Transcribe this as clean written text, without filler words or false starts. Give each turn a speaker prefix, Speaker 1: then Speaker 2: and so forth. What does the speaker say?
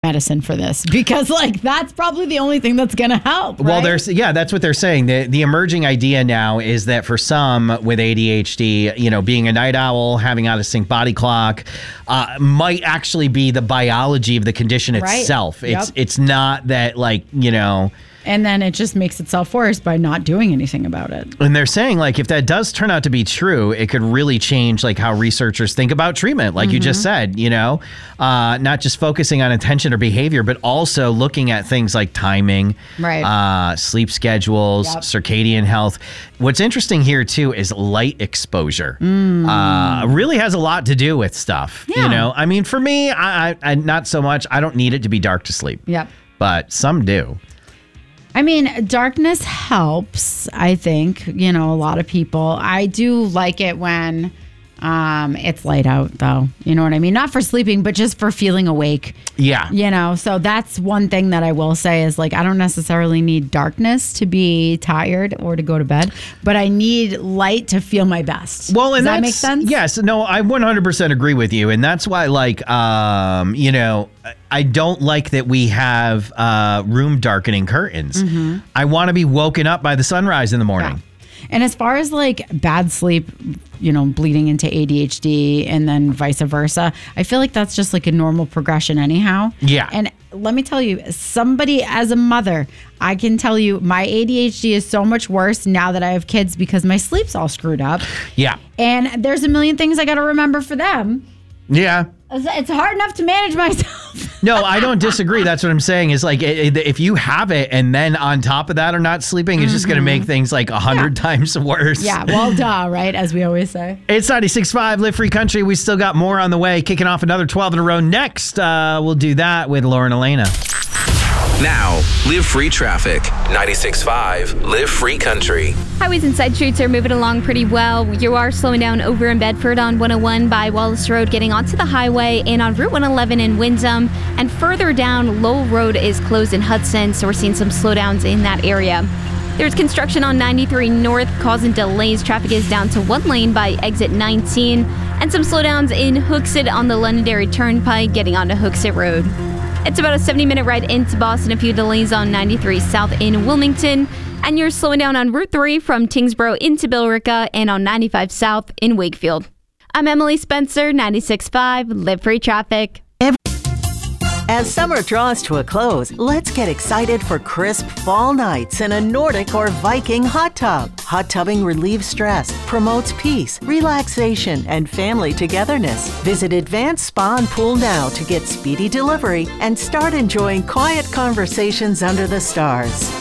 Speaker 1: medicine for this because that's probably the only thing that's going to help. Right?
Speaker 2: Well, that's what they're saying. The emerging idea now is that for some with ADHD, being a night owl, having out of sync body clock, might actually be the biology of the condition itself.
Speaker 1: Right.
Speaker 2: It's not that
Speaker 1: and then it just makes itself worse by not doing anything about it.
Speaker 2: And they're saying if that does turn out to be true, it could really change how researchers think about treatment. You just said, not just focusing on attention or behavior, but also looking at things like timing,
Speaker 1: right?
Speaker 2: Sleep schedules, circadian health. What's interesting here too is light exposure. Really has a lot to do with stuff.
Speaker 1: Yeah.
Speaker 2: I mean, for me, I not so much. I don't need it to be dark to sleep.
Speaker 1: Yep.
Speaker 2: But some do.
Speaker 1: I mean, darkness helps, I think, a lot of people. I do like it when it's light out, though. You know what I mean? Not for sleeping, but just for feeling awake.
Speaker 2: Yeah.
Speaker 1: So that's one thing that I will say is I don't necessarily need darkness to be tired or to go to bed, but I need light to feel my best.
Speaker 2: Well, and
Speaker 1: does that make sense?
Speaker 2: Yes. No, I 100% agree with you. And that's why, I don't like that we have room darkening curtains.
Speaker 1: Mm-hmm.
Speaker 2: I want to be woken up by the sunrise in the morning.
Speaker 1: Yeah. And as far as bad sleep, bleeding into ADHD and then vice versa, I feel like that's just a normal progression anyhow.
Speaker 2: Yeah.
Speaker 1: And let me tell you, somebody as a mother, I can tell you my ADHD is so much worse now that I have kids because my sleep's all screwed up.
Speaker 2: Yeah.
Speaker 1: And there's a million things I got to remember for them.
Speaker 2: Yeah.
Speaker 1: It's hard enough to manage myself.
Speaker 2: No, I don't disagree. That's what I'm saying is if you have it and then on top of that are not sleeping, it's just going to make things 100 times worse.
Speaker 1: Yeah, well, duh, right? As we always say.
Speaker 2: It's 96.5 Live Free Country. We still got more on the way. Kicking off another 12 in a row next. We'll do that with Lauren Elena.
Speaker 3: Now, Live Free Traffic. 96.5 Live Free Country.
Speaker 4: Highways and side streets are moving along pretty well. You are slowing down over in Bedford on 101 by Wallace Road, getting onto the highway, and on Route 111 in Windham. And further down, Lowell Road is closed in Hudson, so we're seeing some slowdowns in that area. There's construction on 93 North causing delays. Traffic is down to one lane by exit 19, and some slowdowns in Hooksett on the Londonderry Turnpike, getting onto Hooksett Road. It's about a 70-minute ride into Boston, a few delays on 93 South in Wilmington, and you're slowing down on Route 3 from Tingsboro into Billerica and on 95 South in Wakefield. I'm Emily Spencer, 96.5 Live Free Traffic.
Speaker 5: As summer draws to a close, let's get excited for crisp fall nights in a Nordic or Viking hot tub. Hot tubbing relieves stress, promotes peace, relaxation, and family togetherness. Visit Advanced Spa and Pool now to get speedy delivery and start enjoying quiet conversations under the stars.